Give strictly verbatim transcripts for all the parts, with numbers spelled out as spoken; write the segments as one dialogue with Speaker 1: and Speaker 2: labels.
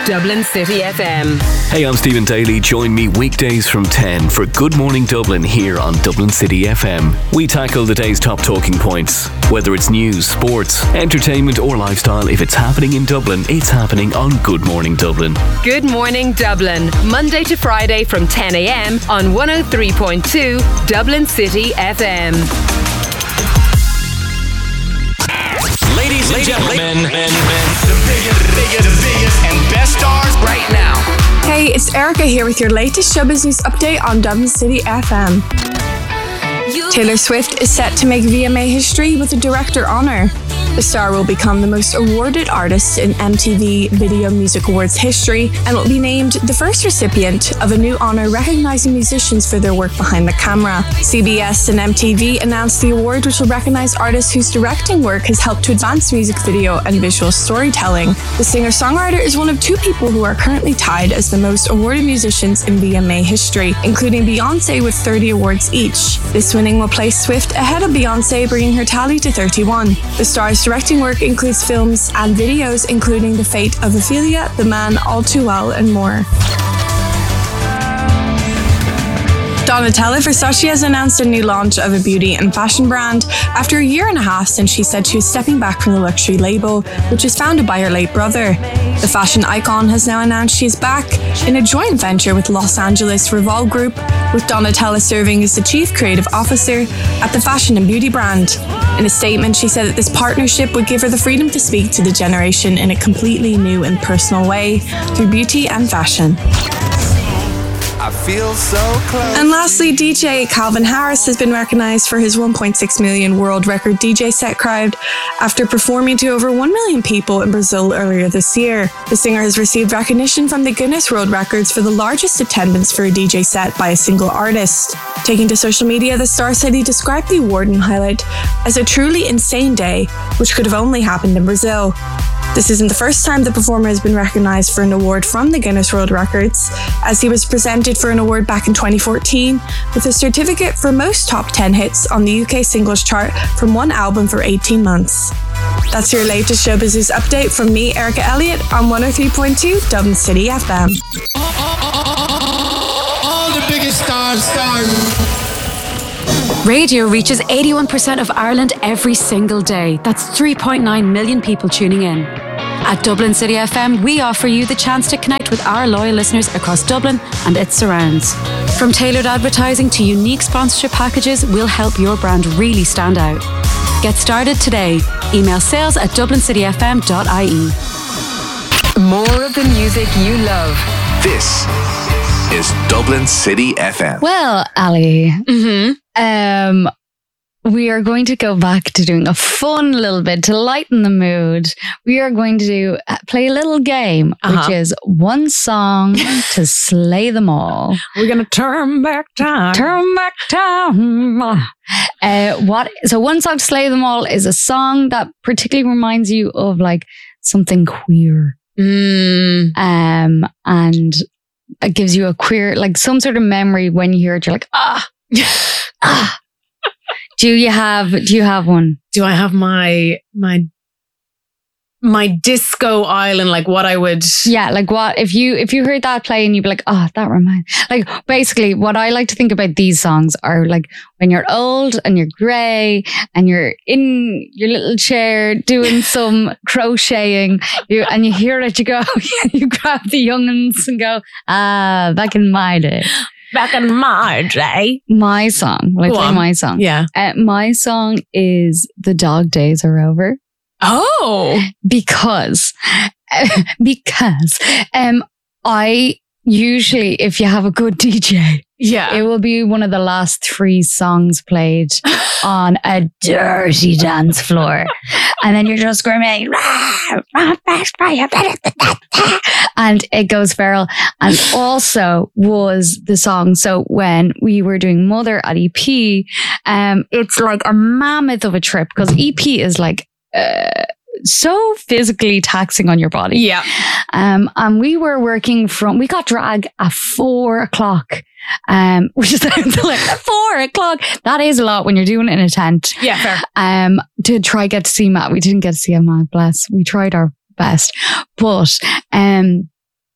Speaker 1: Dublin City F M.
Speaker 2: Hey, I'm Stephen Daly. Join me weekdays from ten for Good Morning Dublin here on Dublin City F M. We tackle the day's top talking points. Whether it's news, sports, entertainment or lifestyle, if it's happening in Dublin, it's happening on Good Morning Dublin.
Speaker 1: Good Morning Dublin, Monday to Friday from ten a.m. on one oh three point two Dublin City F M.
Speaker 3: Ladies and gentlemen, men, men, the biggest, biggest, the biggest and best stars right now.
Speaker 4: Hey, it's Erica here with your latest show business update on Dublin City F M. Taylor Swift is set to make V M A history with a director honour. The star will become the most awarded artist in M T V Video Music Awards history and will be named the first recipient of a new honour recognising musicians for their work behind the camera. C B S and M T V announced the award, which will recognise artists whose directing work has helped to advance music video and visual storytelling. The singer-songwriter is one of two people who are currently tied as the most awarded musicians in V M A history, including Beyoncé with thirty awards each. This winning will place Swift ahead of Beyoncé, bringing her tally to thirty-one. The star's directing work includes films and videos, including The Fate of Ophelia, The Man All Too Well, and more. Donatella Versace has announced a new launch of a beauty and fashion brand after a year and a half since she said she was stepping back from the luxury label, which was founded by her late brother. The fashion icon has now announced she is back in a joint venture with Los Angeles Revolve Group, with Donatella serving as the chief creative officer at the fashion and beauty brand. In a statement, she said that this partnership would give her the freedom to speak to the generation in a completely new and personal way through beauty and fashion.
Speaker 5: I feel so close.
Speaker 4: And lastly, D J Calvin Harris has been recognised for his one point six million world record D J set crowd after performing to over one million people in Brazil earlier this year. The singer has received recognition from the Guinness World Records for the largest attendance for a D J set by a single artist. Taking to social media, the star said he described the award and highlight as a truly insane day, which could have only happened in Brazil. This isn't the first time the performer has been recognised for an award from the Guinness World Records, as he was presented for an award back in twenty fourteen with a certificate for most top ten hits on the U K singles chart from one album for eighteen months. That's your latest show business update from me, Erica Elliott, on one oh three point two Dublin City F M.
Speaker 3: All, all, all, all the biggest stars, stars.
Speaker 6: Radio reaches eighty-one percent of Ireland every single day. That's three point nine million people tuning in. At Dublin City F M, we offer you the chance to connect with our loyal listeners across Dublin and its surrounds. From tailored advertising to unique sponsorship packages, we'll help your brand really stand out. Get started today. Email sales at dublin city f m dot i e.
Speaker 1: More of the music you love.
Speaker 5: This is Dublin City F M.
Speaker 7: Well, Ali,
Speaker 1: Mm-hmm.
Speaker 7: um, we are going to go back to doing a fun little bit to lighten the mood. We are going to do, play a little game,
Speaker 1: Uh-huh.
Speaker 7: which is one song to slay them all.
Speaker 1: We're going to turn back time.
Speaker 7: Turn back time. Uh, what? So one song to slay them all is a song that particularly reminds you of like something queer,
Speaker 1: Mm.
Speaker 7: um, and it gives you a queer, like some sort of memory when you hear it. You're like, ah, ah. Do you have? Do you have one?
Speaker 8: Do I have my my my disco island, like what I would?
Speaker 7: Yeah, like what if you if you heard that play and you'd be like, oh, that reminds. Like basically, what I like to think about these songs are like when you're old and you're grey and you're in your little chair doing some crocheting, you and you hear it, you go, you grab the young'uns and go, ah, back in my day.
Speaker 8: Back in my day.
Speaker 7: My song, like
Speaker 8: Go
Speaker 7: play
Speaker 8: on.
Speaker 7: my song.
Speaker 8: Yeah.
Speaker 7: Uh, my song is "The Dog Days Are Over."
Speaker 8: Oh.
Speaker 7: because because um I usually, if you have a good D J,
Speaker 8: Yeah.
Speaker 7: it will be one of the last three songs played on a dirty dance floor, and then you're just screaming, "Rah, rah, fast fire, better than that." And it goes feral. And also was the song. So when we were doing Mother at E P, um, it's like a mammoth of a trip because E P is like uh, so physically taxing on your body.
Speaker 8: Yeah.
Speaker 7: Um, and we were working from, we got drag at four o'clock, um, which sounds like four o'clock. That is a lot when you're doing it in a tent.
Speaker 8: Yeah, fair.
Speaker 7: Um, to try get to see Matt. We didn't get to see him, Matt, bless. We tried our best. But, um,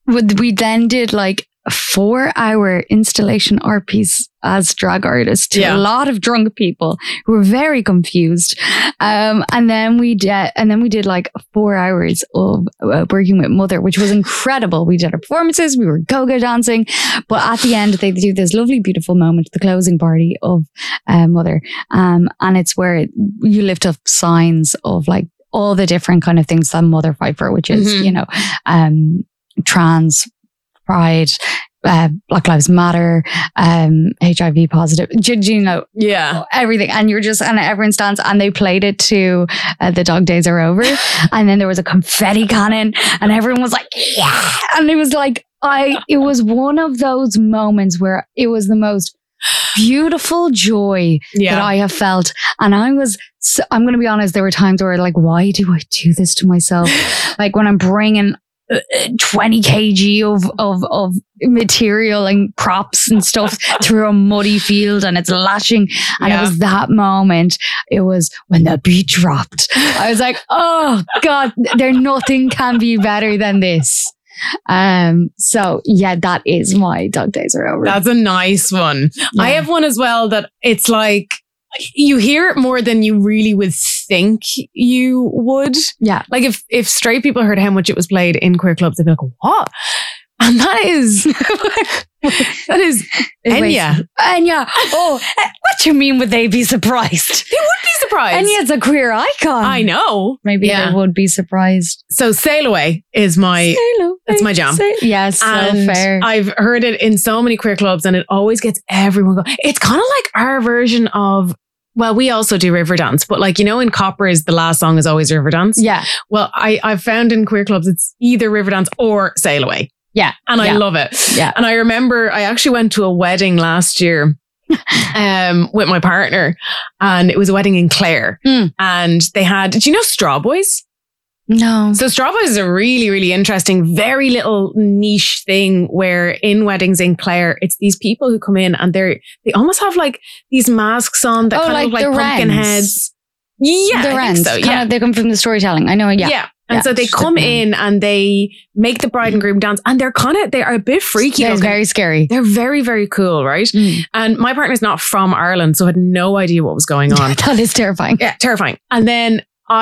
Speaker 7: would- we then did like a four hour installation art piece as drag artists to
Speaker 8: Yeah.
Speaker 7: a lot of drunk people who were very confused. Um, and then we did, and then we did like four hours of uh, working with Mother, which was incredible. We did our performances, we were go-go dancing, but at the end they do this lovely, beautiful moment, the closing party of uh, Mother. Um, and it's where it, you lift up signs of like all the different kind of things that Mother fight for, which is,
Speaker 8: Mhm.
Speaker 7: you know, um, trans, pride, uh, Black Lives Matter, um, H I V positive, do, do you know,
Speaker 8: Yeah.
Speaker 7: everything. And you're just, and everyone stands, and they played it to uh, The Dog Days Are Over. And then there was a confetti cannon, and everyone was like, yeah. And it was like, I, it was one of those moments where it was the most beautiful joy
Speaker 8: Yeah.
Speaker 7: that I have felt. And I was, so, I'm going to be honest, there were times where like, why do I do this to myself? Like when I'm bringing uh, twenty kilograms of, of, of material and props and stuff through a muddy field, and it's lashing. And
Speaker 8: Yeah.
Speaker 7: it was that moment. It was when the beat dropped. I was like, oh God, there nothing can be better than this. Um, so yeah, that is my Dog Days Are Over.
Speaker 8: That's a nice one. I
Speaker 7: Yeah.
Speaker 8: have one as well that it's like you hear it more than you really would think you would.
Speaker 7: Yeah.
Speaker 8: Like if if straight people heard how much it was played in queer clubs, they'd be like, what? And that is that is Enya.
Speaker 7: Enya. Oh, what do you mean would they be surprised?
Speaker 8: They would be surprised.
Speaker 7: Enya's a queer icon.
Speaker 8: I know.
Speaker 7: Maybe
Speaker 8: Yeah.
Speaker 7: they would be surprised.
Speaker 8: So Sail Away is my
Speaker 7: Hello,
Speaker 8: It's my jam.
Speaker 7: say- Yes, so
Speaker 8: and
Speaker 7: fair.
Speaker 8: I've heard it in so many queer clubs, and it always gets everyone going. It's kind of like our version of, well, we also do Riverdance, but like, you know, in Coppers, the last song is always Riverdance.
Speaker 7: yeah.
Speaker 8: Well, I, I've found in queer clubs, it's either Riverdance or Sail Away.
Speaker 7: Yeah.
Speaker 8: And I
Speaker 7: Yeah.
Speaker 8: love it.
Speaker 7: Yeah.
Speaker 8: And I remember I actually went to a wedding last year um, with my partner, and it was a wedding in Clare.
Speaker 7: Mm.
Speaker 8: And they had, did you know Straw Boys?
Speaker 7: No.
Speaker 8: So Straw Boys is a really, really interesting, very little niche thing where in weddings in Clare, it's these people who come in and they're, they almost have like these masks on that
Speaker 7: Oh,
Speaker 8: kind
Speaker 7: like
Speaker 8: of look like
Speaker 7: the
Speaker 8: pumpkin
Speaker 7: Wrens.
Speaker 8: heads. Yeah.
Speaker 7: the
Speaker 8: I think
Speaker 7: Wrens.
Speaker 8: so,
Speaker 7: Kinda-
Speaker 8: yeah.
Speaker 7: They come from the storytelling. I know. Yeah.
Speaker 8: Yeah. And
Speaker 7: Yeah.
Speaker 8: so they come in and they make the bride and groom dance, and they're kind of, they are a bit freaky.
Speaker 7: It's
Speaker 8: looking.
Speaker 7: very scary.
Speaker 8: They're very, very cool, right?
Speaker 7: Mm.
Speaker 8: And my partner's not from Ireland, so I had no idea what was going on.
Speaker 7: That is terrifying.
Speaker 8: Yeah, terrifying. And then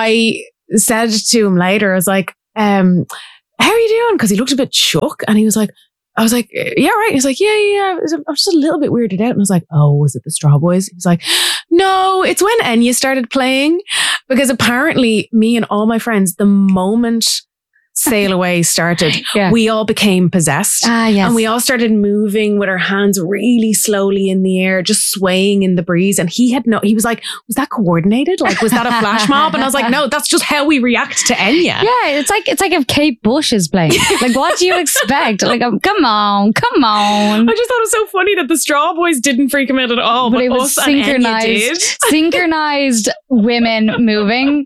Speaker 8: I said to him later, I was like, um, how are you doing? Because he looked a bit shook, and he was like, I was like, yeah, right. He's like, yeah, yeah, yeah. I was, I was just a little bit weirded out. And I was like, oh, was it the Straw Boys? He was like, no, it's when Enya started playing. Because apparently me and all my friends, the moment Sail Away started,
Speaker 7: Yeah.
Speaker 8: we all became possessed.
Speaker 7: Ah, yes.
Speaker 8: And we all started moving with our hands really slowly in the air, just swaying in the breeze. And he had no, he was like, was that coordinated? Like, was that a flash mob? And I was like, no, that's just how we react to Enya.
Speaker 7: Yeah, it's like it's like if Kate Bush is playing. Like, what do you expect? Like, um, come on, come on.
Speaker 8: I just thought it was so funny that the Straw Boys didn't freak him out at all, but,
Speaker 7: But it was
Speaker 8: us and Enya
Speaker 7: synchronized,
Speaker 8: did.
Speaker 7: synchronized women moving.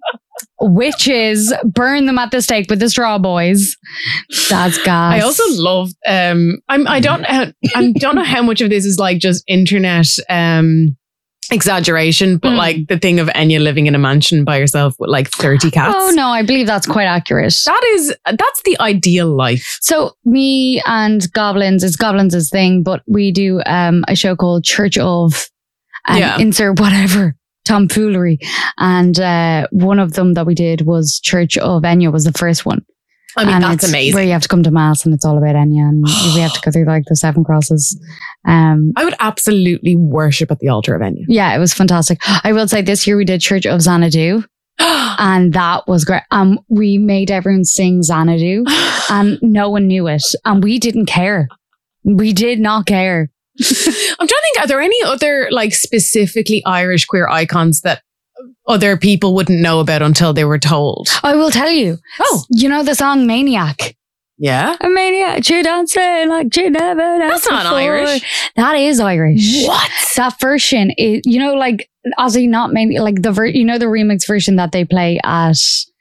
Speaker 7: Witches burn them at the stake with the Straw Boys. That's gas.
Speaker 8: I also love. Um, I'm. I don't. I don't know how much of this is like just internet um exaggeration, but
Speaker 7: Mm.
Speaker 8: like the thing of Enya living in a mansion by herself with like thirty cats.
Speaker 7: Oh no, I believe that's quite accurate.
Speaker 8: That is. That's the ideal life.
Speaker 7: So me and Goblins, it's Goblins' thing, but we do um, a show called Church of, and
Speaker 8: Yeah.
Speaker 7: insert whatever tomfoolery. And uh, one of them that we did was Church of Enya was the first one.
Speaker 8: I mean,
Speaker 7: And
Speaker 8: that's
Speaker 7: it's
Speaker 8: amazing.
Speaker 7: Where you have to come to mass and it's all about Enya, and we have to go through like the seven crosses. Um,
Speaker 8: I would absolutely worship at the altar of Enya.
Speaker 7: yeah, it was fantastic. I will say this year we did Church of Xanadu. And that was great. Um, we made everyone sing Xanadu, and no one knew it, and we didn't care. We did not care.
Speaker 8: I'm trying to think, are there any other like specifically Irish queer icons that other people wouldn't know about until they were told?
Speaker 7: I will tell you.
Speaker 8: Oh.
Speaker 7: You know the song Maniac?
Speaker 8: Yeah.
Speaker 7: A maniac, you dancing like you never danced
Speaker 8: That's not
Speaker 7: before.
Speaker 8: Irish.
Speaker 7: That is Irish.
Speaker 8: What?
Speaker 7: That version is, you know, like Aussie, not maybe like the ver- you know the remix version that they play at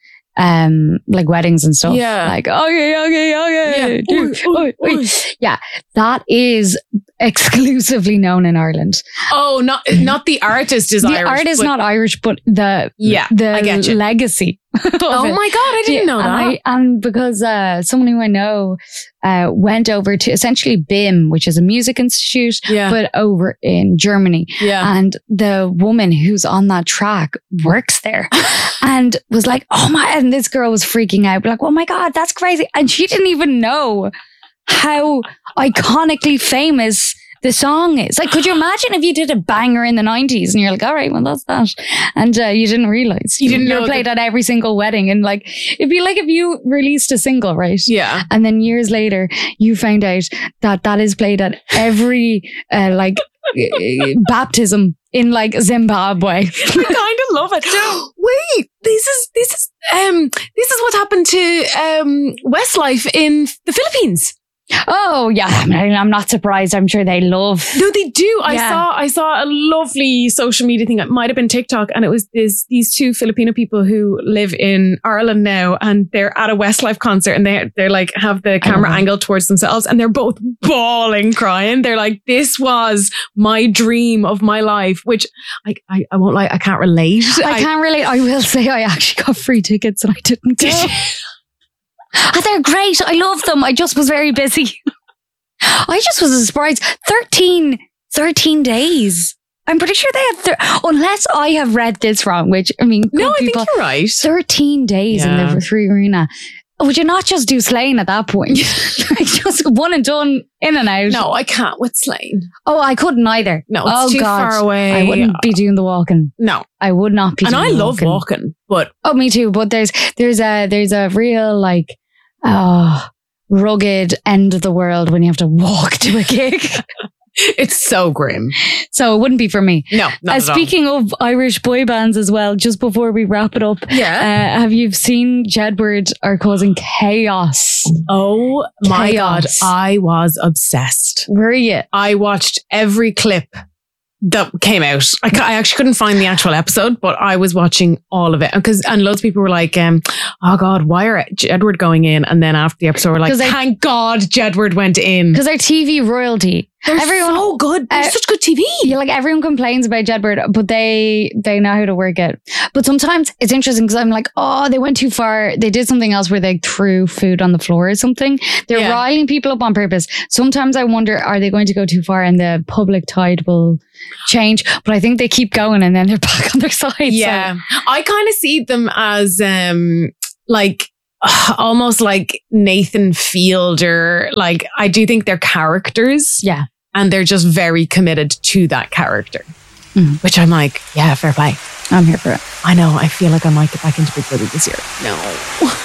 Speaker 7: um like weddings and stuff.
Speaker 8: Yeah.
Speaker 7: Like okay, okay, okay.
Speaker 8: Yeah.
Speaker 7: do-
Speaker 8: Oi, oi,
Speaker 7: oi, oi.
Speaker 8: oi.
Speaker 7: Yeah, that is exclusively known in Ireland.
Speaker 8: Oh, not not the artist is
Speaker 7: the
Speaker 8: Irish.
Speaker 7: The art is
Speaker 8: but
Speaker 7: not Irish, but the
Speaker 8: yeah,
Speaker 7: the
Speaker 8: I get you.
Speaker 7: legacy.
Speaker 8: Oh
Speaker 7: it.
Speaker 8: my God, I didn't
Speaker 7: yeah,
Speaker 8: know that.
Speaker 7: And, I, and because uh, someone who I know uh, went over to essentially B I M, which is a music institute,
Speaker 8: yeah.
Speaker 7: but over in Germany.
Speaker 8: Yeah.
Speaker 7: And the woman who's on that track works there and was like, oh my, and this girl was freaking out, like, oh my God, that's crazy. And she didn't even know how iconically famous the song is. Like, could you imagine if you did a banger in the nineties and you're like, all right, well, that's that. And uh, you didn't realize.
Speaker 8: You didn't
Speaker 7: you
Speaker 8: know
Speaker 7: were played
Speaker 8: that-
Speaker 7: at every single wedding. And like, it'd be like if you released a single, right?
Speaker 8: Yeah.
Speaker 7: And then years later, you found out that that is played at every uh, like uh, baptism in like Zimbabwe.
Speaker 8: I kind of love it. Wait, this is this is um this is what happened to um Westlife in the Philippines.
Speaker 7: Oh yeah, I mean, I'm not surprised. I'm sure they love.
Speaker 8: No, they do. I
Speaker 7: Yeah.
Speaker 8: saw I saw a lovely social media thing. It might have been TikTok, and it was this these two Filipino people who live in Ireland now, and they're at a Westlife concert, and they they're like have the camera
Speaker 7: Oh.
Speaker 8: angled towards themselves, and they're both bawling, crying. They're like, "This was my dream of my life," which I I, I won't lie, I can't relate.
Speaker 7: I can't really. I will say I actually got free tickets and I didn't go. Oh, they're great. I love them. I just was very busy. I just was surprised. thirteen, thirteen days. I'm pretty sure they had, thir- unless I have read this wrong, which I mean,
Speaker 8: No,
Speaker 7: good
Speaker 8: I
Speaker 7: people,
Speaker 8: think you're right.
Speaker 7: thirteen days
Speaker 8: Yeah.
Speaker 7: in the Three Arena. Would you not just do Slane at that point? Like just one and done, in and out.
Speaker 8: No, I can't with Slane.
Speaker 7: Oh, I couldn't either.
Speaker 8: No, it's
Speaker 7: oh,
Speaker 8: too
Speaker 7: God.
Speaker 8: far away.
Speaker 7: I wouldn't be doing the walking.
Speaker 8: No,
Speaker 7: I would not be
Speaker 8: and
Speaker 7: doing
Speaker 8: I
Speaker 7: the
Speaker 8: love
Speaker 7: walking.
Speaker 8: walking, but
Speaker 7: Oh, me too. But there's there's a there's a real like oh rugged end of the world when you have to walk to a gig.
Speaker 8: it's so grim.
Speaker 7: So it wouldn't be for me.
Speaker 8: No, not
Speaker 7: Uh,
Speaker 8: at all.
Speaker 7: speaking of Irish boy bands as well, just before we wrap it up,
Speaker 8: Yeah.
Speaker 7: uh, have you seen Jedward are causing chaos?
Speaker 8: Oh my
Speaker 7: Chaos.
Speaker 8: God, I was obsessed.
Speaker 7: Were you?
Speaker 8: I watched every clip that came out. I, ca- I actually couldn't find the actual episode, but I was watching all of it because and loads of people were like, um, "Oh God, why are Jedward going in?" And then after the episode, we're like,
Speaker 7: 'Cause they-
Speaker 8: "Thank God, Jedward went in."
Speaker 7: Because they're T V royalty.
Speaker 8: They're
Speaker 7: everyone-
Speaker 8: so good. They're
Speaker 7: uh,
Speaker 8: such good T V.
Speaker 7: Yeah, like everyone complains about Jedward, but they they know how to work it. But sometimes it's interesting because I'm like, oh, they went too far. They did something else where they threw food on the floor or something. They're
Speaker 8: Yeah.
Speaker 7: riling people up on purpose. Sometimes I wonder, are they going to go too far and the public tide will change? But I think they keep going and then they're back on their side.
Speaker 8: Yeah, I kind of see them as um like uh, almost like Nathan Fielder. Like I do think they're characters.
Speaker 7: So, yeah.
Speaker 8: And they're just very committed to that character,
Speaker 7: Mhm.
Speaker 8: which I'm like, yeah, fair play.
Speaker 7: I'm here for it.
Speaker 8: I know. I feel like I might get back into Big Brother this year. No.